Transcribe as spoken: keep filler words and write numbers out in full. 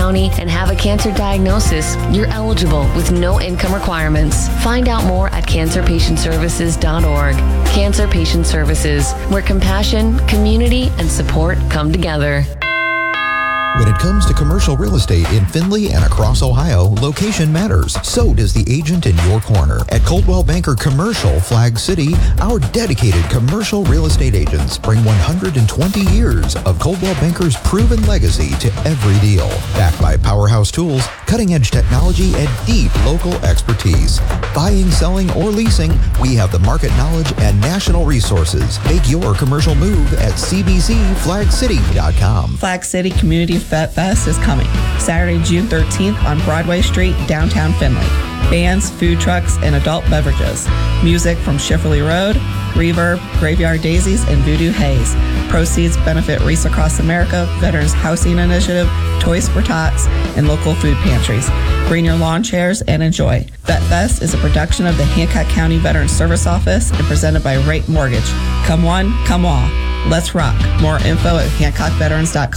County and have a cancer diagnosis, you're eligible with no income requirements. Find out more at cancer patient services dot org. Cancer Patient Services, where compassion, community, and support come together. When it comes to commercial real estate in Findlay and across Ohio, location matters. So does the agent in your corner. At Coldwell Banker Commercial Flag City, our dedicated commercial real estate agents bring one hundred twenty years of Coldwell Banker's proven legacy to every deal. Backed by powerhouse tools, cutting-edge technology, and deep local expertise. Buying, selling, or leasing, we have the market knowledge and national resources. Make your commercial move at c b c flag city dot com. Flag City Community Vet Fest is coming Saturday, June thirteenth on Broadway Street, downtown Findlay. Bands, food trucks, and adult beverages. Music from Schifferly Road, Reverb, Graveyard Daisies, and Voodoo Haze. Proceeds benefit Reese Across America, Veterans Housing Initiative, Toys for Tots, and local food pantries. Bring your lawn chairs and enjoy. Vet Fest is a production of the Hancock County Veterans Service Office and presented by Rate Mortgage. Come one, come all. Let's rock. More info at hancock veterans dot com.